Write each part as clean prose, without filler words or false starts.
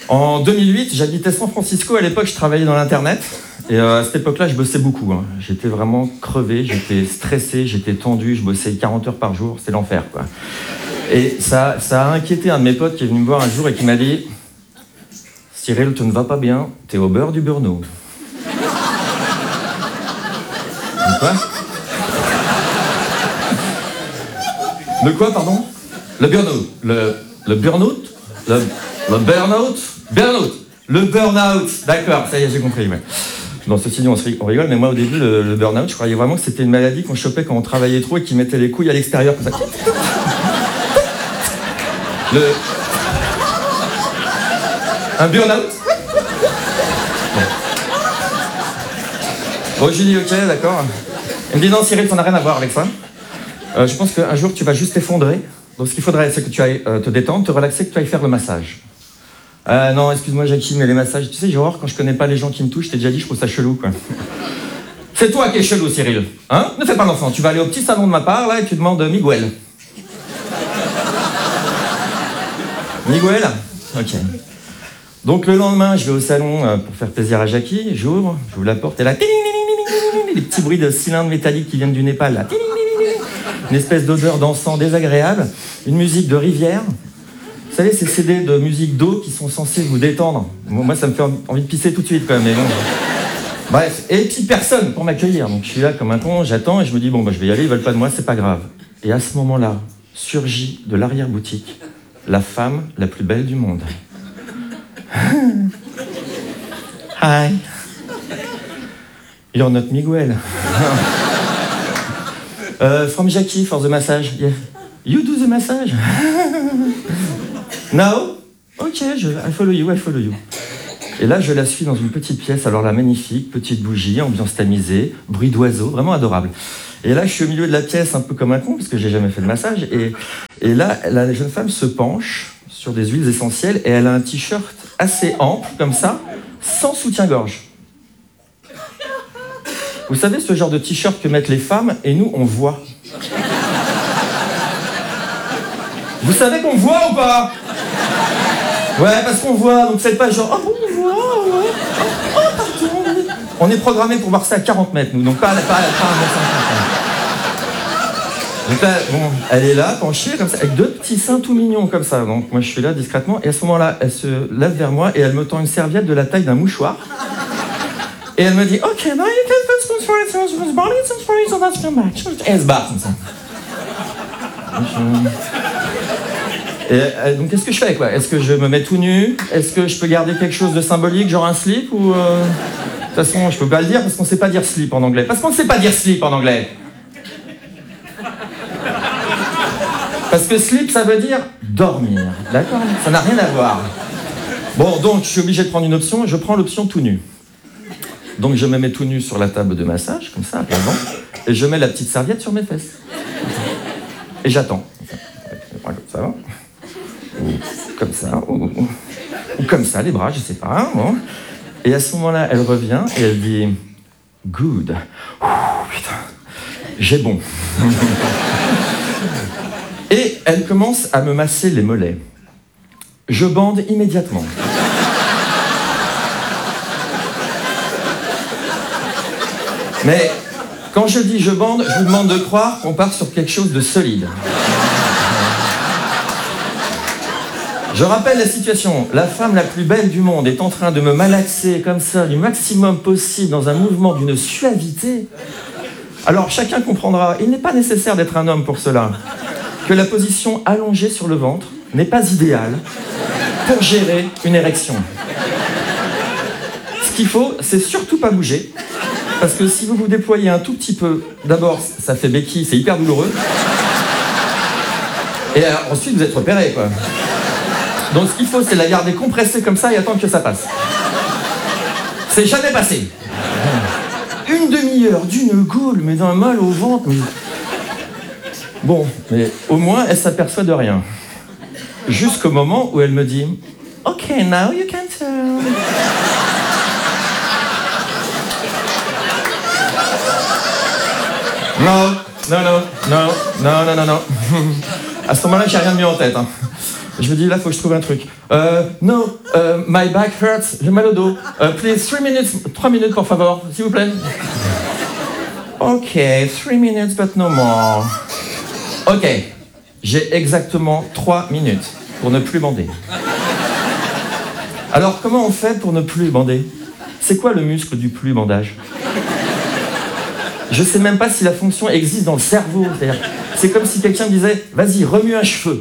En 2008, j'habitais San Francisco. À l'époque, je travaillais dans l'Internet. Et à cette époque-là, je bossais beaucoup. Hein. J'étais vraiment crevé, j'étais stressé, j'étais tendu. Je bossais 40 heures par jour. C'est l'enfer, quoi. Et ça a inquiété un de mes potes qui est venu me voir un jour et qui m'a dit « Cyril, tu ne vas pas bien, t'es au beurre du burn-out. » Quoi ? Le quoi, pardon ? Le burn-out. Le burn-out ? Le burn-out ? Burn-out. Le burn-out. D'accord, ça y est, j'ai compris. Ouais. Dans ceci dit, on rigole, mais moi, au début, le burn-out, je croyais vraiment que c'était une maladie qu'on chopait quand on travaillait trop et qui mettait les couilles à l'extérieur, comme ça. Un burn-out ? Bon, je lui dis, ok, d'accord. Il me dit, non, Cyril, ça n'a rien à voir avec ça. Je pense qu'un jour, tu vas juste t'effondrer. Donc, ce qu'il faudrait, c'est que tu ailles te détendre, te relaxer, que tu ailles faire le massage. Non, excuse-moi, Jackie, mais les massages, tu sais, j'ai horreur quand je connais pas les gens qui me touchent, je t'ai déjà dit, je trouve ça chelou, quoi. C'est toi qui es chelou, Cyril. Hein ? Ne fais pas l'enfant. Tu vas aller au petit salon de ma part, là, et tu demandes Miguel. Miguel ? Ok. Donc, le lendemain, je vais au salon pour faire plaisir à Jackie. J'ouvre la porte, et là, les petits bruits de cylindres métalliques qui viennent du Népal, là. Une espèce d'odeur d'encens désagréable. Une musique de rivière. Vous savez, ces CD de musique d'eau qui sont censés vous détendre. Moi, ça me fait envie de pisser tout de suite, quand même. Mais bon. Bref, et puis personne pour m'accueillir. Donc je suis là comme un con, j'attends et je me dis, bon, bah, je vais y aller, ils veulent pas de moi, c'est pas grave. Et à ce moment-là, surgit de l'arrière-boutique la femme la plus belle du monde. Hi. You're not Miguel. From Jackie for the massage. Yeah. You do the massage. No? Ok, I follow you. Et là, je la suis dans une petite pièce, alors là, magnifique, petite bougie, ambiance tamisée, bruit d'oiseaux, vraiment adorable. Et là, je suis au milieu de la pièce, un peu comme un con, parce que j'ai jamais fait de massage, et là, la jeune femme se penche sur des huiles essentielles, et elle a un t-shirt assez ample, comme ça, sans soutien-gorge. Vous savez, ce genre de t-shirt que mettent les femmes, et nous, on voit. Vous savez qu'on voit ou pas ? Ouais, parce qu'on voit, donc c'est pas genre, oh, on voit, ouais, oh, pardon. On est programmé pour voir ça à 40 mètres, nous, donc pas à 1 mètre. Donc là, bon, elle est là, penchée, comme ça, avec 2 petits seins tout mignons, comme ça. Donc moi, je suis là, discrètement, et à ce moment-là, elle se lève vers moi, et elle me tend une serviette de la taille d'un mouchoir. Et elle me dit, OK, now you can put some for it, body, some for it, so that's come back. Et elle se barre, comme ça. Et donc qu'est-ce que je fais, quoi ? Est-ce que je me mets tout nu ? Est-ce que je peux garder quelque chose de symbolique, genre un slip ou De toute façon, je peux pas le dire parce qu'on sait pas dire slip en anglais. Parce qu'on ne sait pas dire slip en anglais. Parce que slip, ça veut dire dormir. D'accord ? Ça n'a rien à voir. Bon, donc je suis obligé de prendre une option. Je prends l'option tout nu. Donc je me mets tout nu sur la table de massage, comme ça, à plat ventre, et je mets la petite serviette sur mes fesses. Et j'attends. Comme ça. Ou comme ça, ou comme ça, les bras, je sais pas. Bon. Et à ce moment-là, elle revient et elle dit « Good. Ouh, putain, j'ai bon. » Et elle commence à me masser les mollets. Je bande immédiatement. Mais quand je dis je bande, je vous demande de croire qu'on part sur quelque chose de solide. Je rappelle la situation. La femme la plus belle du monde est en train de me malaxer comme ça, du maximum possible, dans un mouvement d'une suavité. Alors chacun comprendra, il n'est pas nécessaire d'être un homme pour cela, que la position allongée sur le ventre n'est pas idéale pour gérer une érection. Ce qu'il faut, c'est surtout pas bouger, parce que si vous vous déployez un tout petit peu, d'abord, ça fait béquille, c'est hyper douloureux, et ensuite vous êtes repéré, quoi. Donc ce qu'il faut, c'est la garder compressée comme ça et attendre que ça passe. C'est jamais passé. Une demi-heure d'une gaule, mais d'un mal au ventre. Mais... Bon, mais au moins, elle s'aperçoit de rien. Jusqu'au moment où elle me dit « OK, now you can tell. » Non. À ce moment-là, j'ai rien de mieux en tête. Hein. Je me dis, là, faut que je trouve un truc. No, my back hurts, j'ai mal au dos. Please, 3 minutes, por favor, s'il vous plaît. Ok, 3 minutes, but no more. Ok, j'ai exactement 3 minutes pour ne plus bander. Alors, comment on fait pour ne plus bander? C'est quoi le muscle du plus bandage? Je sais même pas si la fonction existe dans le cerveau. C'est comme si quelqu'un me disait, vas-y, remue un cheveu.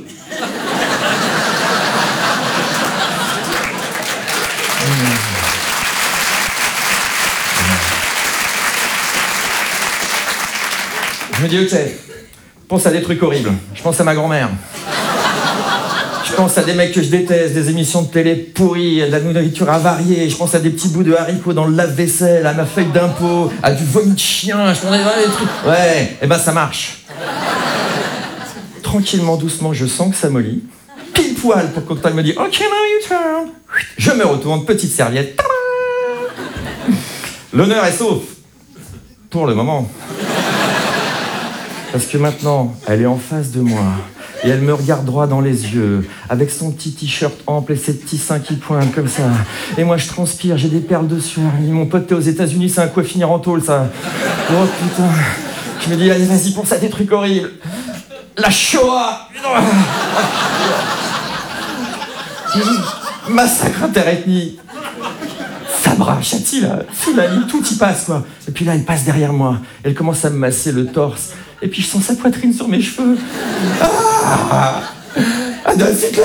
Je me dis, ok, je pense à des trucs horribles. Je pense à ma grand-mère. Je pense à des mecs que je déteste, des émissions de télé pourries, de la nourriture avariée. Je pense à des petits bouts de haricots dans le lave-vaisselle, à ma feuille d'impôt, à du vomi de chien. Je pense à des trucs. Ouais, et ben ça marche. Tranquillement, doucement, je sens que ça mollit. Pile poil pour quand elle me dit « Ok, now you turn ». Je me retourne, petite serviette. L'honneur est sauf. Pour le moment. Parce que maintenant, elle est en face de moi. Et elle me regarde droit dans les yeux, avec son petit t-shirt ample et ses petits seins qui pointent comme ça. Et moi, je transpire, j'ai des perles de sueur. Mon pote, t'es aux États-Unis, c'est un quoi finir en tôle, ça. Oh putain. Je me dis, allez, vas-y, pense à des trucs horribles. La Shoah. Massacre interethnique. Sabra, Chati, là, Soulani, tout y passe, quoi. Et puis là, elle passe derrière moi. Elle commence à me masser le torse. Et puis je sens sa poitrine sur mes cheveux. Ah, Adolf Hitler.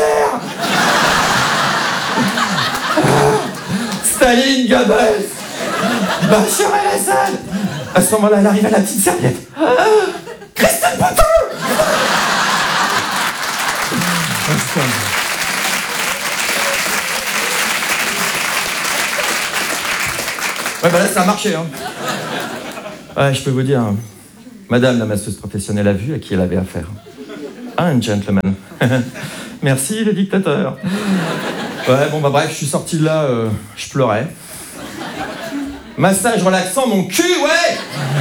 Staline, Goebbels, Bachar el-Assad. À ce moment-là, elle arrive à la petite serviette. Christine Boutin. Ouais, bah là, ça a marché, hein. Ouais, je peux vous dire, madame la masseuse professionnelle a vu à qui elle avait affaire. Un gentleman. Merci, le dictateur. Ouais, bon, bah bref, je suis sorti de là, je pleurais. Massage relaxant, mon cul, ouais.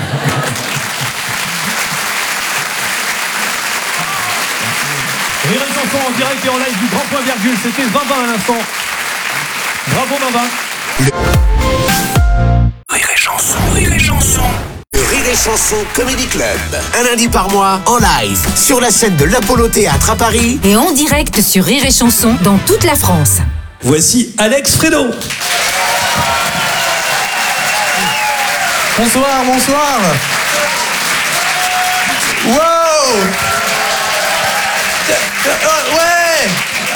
Rire et chanson en direct et en live du Grand Point Virgule, c'était 20 à l'instant. Bravo, Bamba. Rire et chanson, rire et chanson. Le Rire et Chanson Comedy Club. Un lundi par mois, en live, sur la scène de l'Apollo Théâtre à Paris. Et en direct sur Rire et Chanson dans toute la France. Voici Alex Fredo. Bonsoir, bonsoir. Wow. Ouais.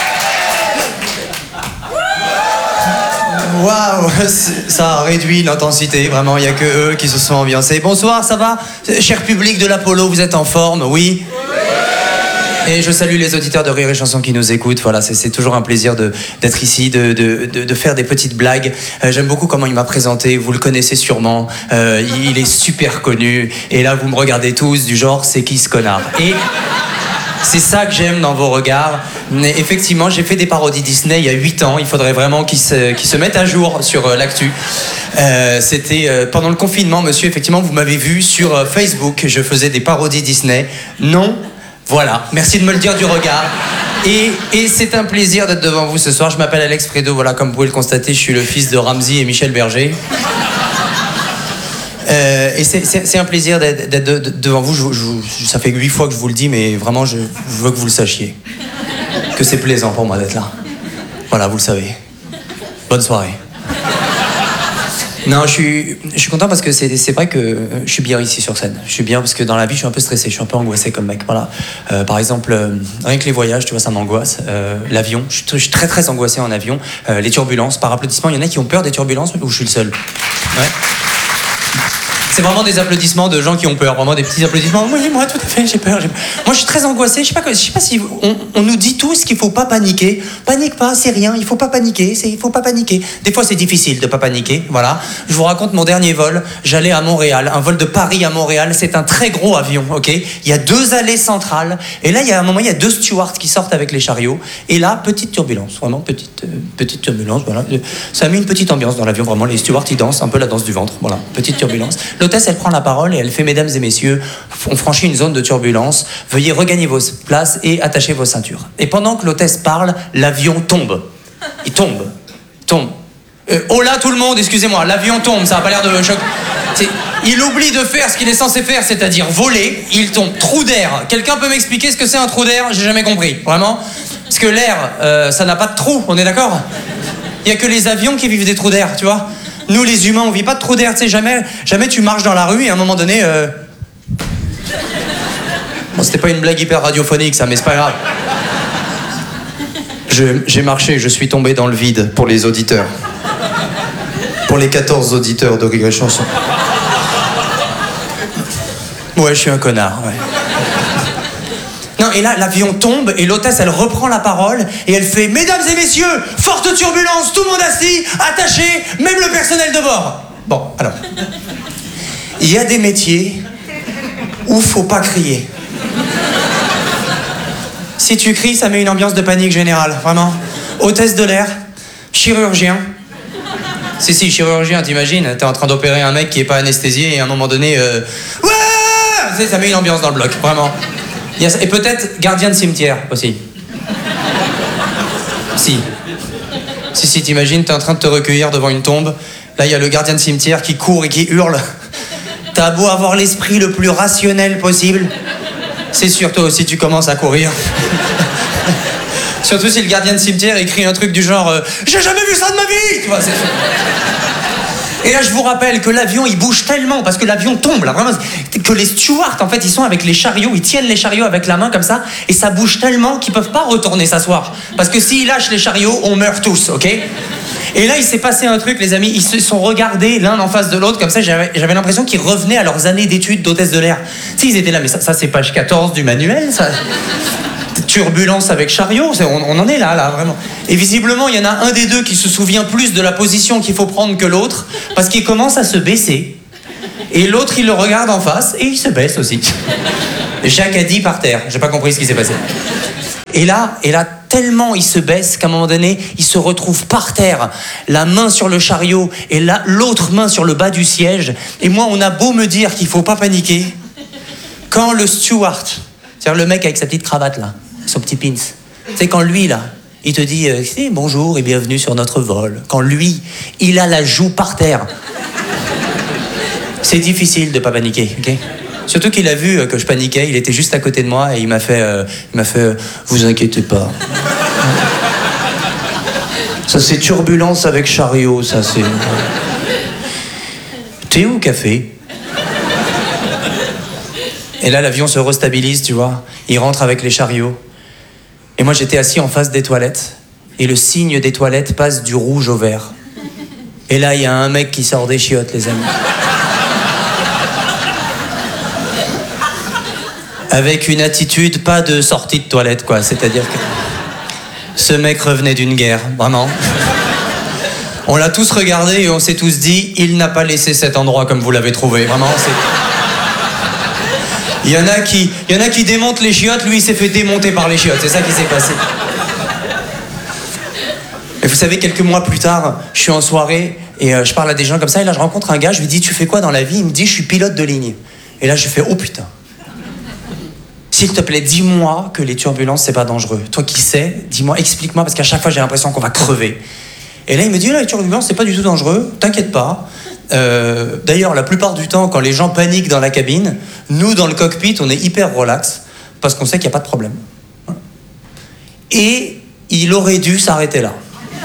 Waouh, ça a réduit l'intensité, vraiment, il n'y a que eux qui se sont ambiancés. Bonsoir, ça va? Cher public de l'Apollo, vous êtes en forme, oui? Et je salue les auditeurs de Rire et Chanson qui nous écoutent. Voilà, c'est toujours un plaisir d'être ici, de faire des petites blagues. J'aime beaucoup comment il m'a présenté, vous le connaissez sûrement. Il est super connu. Et là, vous me regardez tous du genre, c'est qui ce connard? Et c'est ça que j'aime dans vos regards. Mais effectivement, j'ai fait des parodies Disney il y a 8 ans. Il faudrait vraiment qu'ils se mettent à jour sur l'actu. C'était pendant le confinement, monsieur. Effectivement, vous m'avez vu sur Facebook. Je faisais des parodies Disney. Non. Voilà. Merci de me le dire du regard. Et c'est un plaisir d'être devant vous ce soir. Je m'appelle Alex Fredo. Voilà, comme vous pouvez le constater, je suis le fils de Ramzy et Michel Berger. Et c'est un plaisir d'être devant vous. Ça fait 8 fois que je vous le dis, mais vraiment, je veux que vous le sachiez. Que c'est plaisant pour moi d'être là. Voilà, vous le savez. Bonne soirée. Non, je suis content parce que c'est vrai que je suis bien ici sur scène. Je suis bien parce que dans la vie, je suis un peu stressé, je suis un peu angoissé comme mec. Voilà. Par exemple, rien que les voyages, tu vois, ça m'angoisse. L'avion, je suis très très angoissé en avion. Les turbulences, par applaudissement, il y en a qui ont peur des turbulences ou je suis le seul? Ouais. C'est vraiment des applaudissements de gens qui ont peur, vraiment des petits applaudissements. Oui, moi, tout à fait, j'ai peur. Moi, je suis très angoissé. Je sais pas si on nous dit tous qu'il faut pas paniquer. Panique pas, c'est rien. Il faut pas paniquer. Il faut pas paniquer. Des fois, c'est difficile de pas paniquer. Voilà. Je vous raconte mon dernier vol. J'allais à Montréal, un vol de Paris à Montréal. C'est un très gros avion, ok. Il y a 2 allées centrales. Et là, il y a un moment, il y a 2 stewards qui sortent avec les chariots. Et là, petite turbulence, vraiment petite turbulence. Voilà. Ça a mis une petite ambiance dans l'avion. Vraiment, les stewards ils dansent un peu la danse du ventre. Voilà, petite turbulence. L'hôtesse, elle prend la parole et elle fait « Mesdames et messieurs, on franchit une zone de turbulence. Veuillez regagner vos places et attacher vos ceintures. » Et pendant que l'hôtesse parle, l'avion tombe. Il tombe. Oh là, tout le monde, excusez-moi, l'avion tombe, ça n'a pas l'air de choc. Il oublie de faire ce qu'il est censé faire, c'est-à-dire voler. Il tombe. Trou d'air. Quelqu'un peut m'expliquer ce que c'est un trou d'air? J'ai jamais compris, vraiment. Parce que l'air, ça n'a pas de trou, on est d'accord? Il n'y a que les avions qui vivent des trous d'air, tu vois. Nous, les humains, on vit pas de trous d'air, tu sais, jamais tu marches dans la rue et à un moment donné... Bon, c'était pas une blague hyper radiophonique, ça, mais c'est pas grave. J'ai marché, je suis tombé dans le vide pour les auditeurs. Pour les 14 auditeurs de Rire et Chanson. Ouais, je suis un connard, ouais. Non, et là, l'avion tombe et l'hôtesse, elle reprend la parole et elle fait « Mesdames et messieurs, forte turbulence, tout le monde assis, attaché, même le personnel de bord. » Bon, alors. Il y a des métiers où faut pas crier. Si tu cries, ça met une ambiance de panique générale, vraiment. Hôtesse de l'air, chirurgien. Si, chirurgien, t'imagines, t'es en train d'opérer un mec qui est pas anesthésié et à un moment donné... Ouais, ça met une ambiance dans le bloc, vraiment. Et peut-être gardien de cimetière aussi. Si, t'imagines, t'es en train de te recueillir devant une tombe. Là, il y a le gardien de cimetière qui court et qui hurle. T'as beau avoir l'esprit le plus rationnel possible. C'est sûr, toi aussi, tu commences à courir. Surtout si le gardien de cimetière écrit un truc du genre « J'ai jamais vu ça de ma vie !» Tu vois, c'est... Et là, je vous rappelle que l'avion, il bouge tellement, parce que l'avion tombe, là, vraiment, que les stewards, en fait, ils sont avec les chariots, ils tiennent les chariots avec la main, comme ça, et ça bouge tellement qu'ils peuvent pas retourner s'asseoir. Parce que s'ils lâchent les chariots, on meurt tous, ok? Et là, il s'est passé un truc, les amis, ils se sont regardés l'un en face de l'autre, comme ça, j'avais l'impression qu'ils revenaient à leurs années d'études d'hôtesse de l'air. Tu sais, ils étaient là, mais ça c'est page 14 du manuel, ça... Turbulence avec chariot, on en est là, vraiment. Et visiblement, il y en a un des deux qui se souvient plus de la position qu'il faut prendre que l'autre, parce qu'il commence à se baisser. Et l'autre, il le regarde en face, et il se baisse aussi. Jacques a dit par terre, j'ai pas compris ce qui s'est passé. Et là, tellement il se baisse qu'à un moment donné, il se retrouve par terre, la main sur le chariot, et l'autre main sur le bas du siège. Et moi, on a beau me dire qu'il faut pas paniquer, quand le steward, c'est-à-dire le mec avec sa petite cravate là, son petit pins. C'est quand lui, là, il te dit « Bonjour et bienvenue sur notre vol ». Quand lui, il a la joue par terre. C'est difficile de pas paniquer, ok? Surtout qu'il a vu que je paniquais, il était juste à côté de moi et il m'a fait vous inquiétez pas. Ça, c'est turbulence avec chariot, ça, c'est... Thé ou café? Et là, l'avion se restabilise, tu vois. Il rentre avec les chariots. Et moi, j'étais assis en face des toilettes. Et le signe des toilettes passe du rouge au vert. Et là, il y a un mec qui sort des chiottes, les amis. Avec une attitude, pas de sortie de toilette, quoi. C'est-à-dire que ce mec revenait d'une guerre, vraiment. On l'a tous regardé et on s'est tous dit, il n'a pas laissé cet endroit comme vous l'avez trouvé. Vraiment, c'est... Il y en a qui démontent les chiottes, lui il s'est fait démonter par les chiottes, c'est ça qui s'est passé. Et vous savez, quelques mois plus tard, je suis en soirée et je parle à des gens comme ça, et là je rencontre un gars, je lui dis « Tu fais quoi dans la vie ?» Il me dit « Je suis pilote de ligne. » Et là je fais « Oh putain. S'il te plaît, dis-moi que les turbulences c'est pas dangereux. Toi qui sais, dis-moi, explique-moi, parce qu'à chaque fois j'ai l'impression qu'on va crever. » Et là il me dit « Là, les turbulences c'est pas du tout dangereux, t'inquiète pas. » D'ailleurs, la plupart du temps, quand les gens paniquent dans la cabine, nous, dans le cockpit, on est hyper relax, parce qu'on sait qu'il n'y a pas de problème. Et il aurait dû s'arrêter là.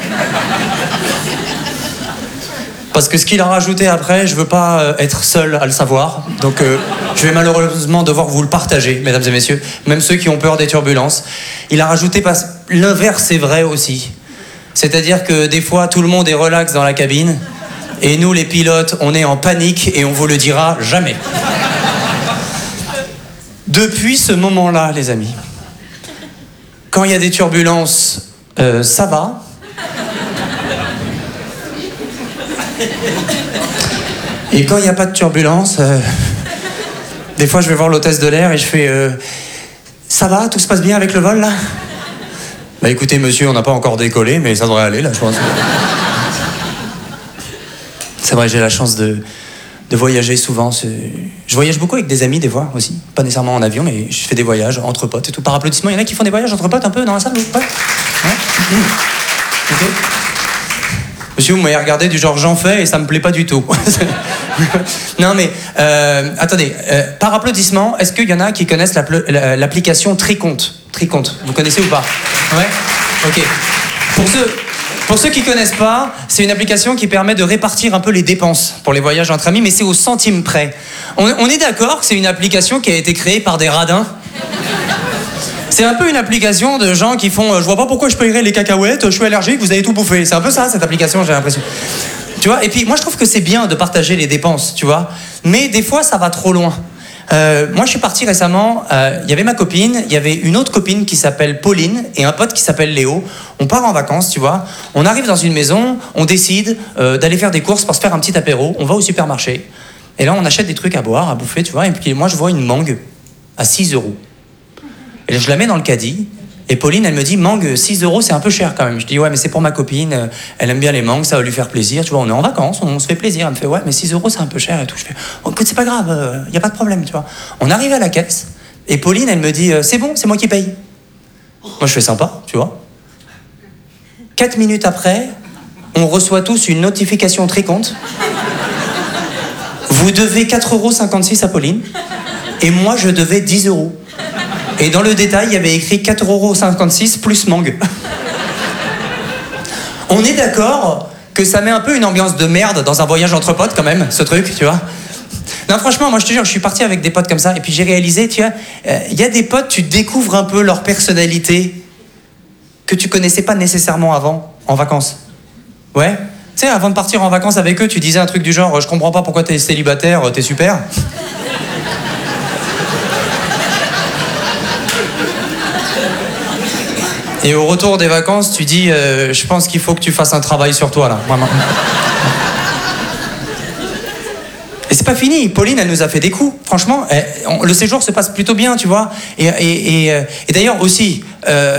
Parce que ce qu'il a rajouté après, je veux pas être seul à le savoir, donc je vais malheureusement devoir vous le partager, mesdames et messieurs, même ceux qui ont peur des turbulences. Il a rajouté, l'inverse est vrai aussi. C'est-à-dire que des fois, tout le monde est relax dans la cabine, et nous, les pilotes, on est en panique et on vous le dira jamais. Depuis ce moment-là, les amis, quand il y a des turbulences, ça va. Et quand il n'y a pas de turbulence, des fois je vais voir l'hôtesse de l'air et je fais ça va, tout se passe bien avec le vol là? Bah écoutez monsieur, on n'a pas encore décollé, mais ça devrait aller là, je pense. C'est vrai, j'ai la chance de de voyager souvent. Je voyage beaucoup avec des amis des fois aussi, pas nécessairement en avion, mais je fais des voyages entre potes et tout. Par applaudissement, il y en a qui font des voyages entre potes un peu dans la salle ou pas? Ouais. Ok. Monsieur, vous m'avez regardé du genre j'en fais et ça me plaît pas du tout. Non mais, attendez, par applaudissement, est-ce qu'il y en a qui connaissent l'application Tricompte? Tricompte, vous connaissez ou pas? Ouais. Ok. Pour ceux qui connaissent pas, c'est une application qui permet de répartir un peu les dépenses pour les voyages entre amis, mais c'est au centime près. On est d'accord que c'est une application qui a été créée par des radins? C'est un peu une application de gens qui font je vois pas pourquoi je payerais les cacahuètes, je suis allergique, vous avez tout bouffé. C'est un peu ça, cette application, j'ai l'impression. Tu vois, et puis moi je trouve que c'est bien de partager les dépenses, tu vois, mais des fois ça va trop loin. Moi je suis parti récemment, il y avait ma copine, il y avait une autre copine qui s'appelle Pauline et un pote qui s'appelle Léo. On part en vacances, tu vois, on arrive dans une maison, on décide d'aller faire des courses pour se faire un petit apéro, on va au supermarché, et là on achète des trucs à boire, à bouffer, tu vois, et puis moi je vois une mangue à 6 €. Et là, je la mets dans le caddie, et Pauline, elle me dit, mangue, 6 € c'est un peu cher quand même. Je dis, ouais, mais c'est pour ma copine, elle aime bien les mangues, ça va lui faire plaisir, tu vois, on est en vacances, on se fait plaisir. Elle me fait, ouais, mais 6 € c'est un peu cher et tout. Je fais, oh, écoute, c'est pas grave, y a pas de problème, tu vois. On arrive à la caisse, et Pauline, elle me dit, c'est bon, c'est moi qui paye. Moi, je fais sympa, tu vois. 4 minutes après, on reçoit tous une notification Tricompte. Vous devez 4,56 € à Pauline, et moi, je devais 10 €. Et dans le détail, il y avait écrit 4,56 € plus mangue. On est d'accord que ça met un peu une ambiance de merde dans un voyage entre potes quand même, ce truc, tu vois. Non, franchement, moi je te jure, je suis parti avec des potes comme ça, et puis j'ai réalisé, tu vois, il y a des potes, tu découvres un peu leur personnalité que tu connaissais pas nécessairement avant, en vacances. Ouais. Tu sais, avant de partir en vacances avec eux, tu disais un truc du genre, je comprends pas pourquoi t'es célibataire, t'es super. Et au retour des vacances, tu dis, je pense qu'il faut que tu fasses un travail sur toi, là. Vraiment. Et c'est pas fini. Pauline, elle nous a fait des coups. Franchement, le séjour se passe plutôt bien, tu vois. Et d'ailleurs aussi,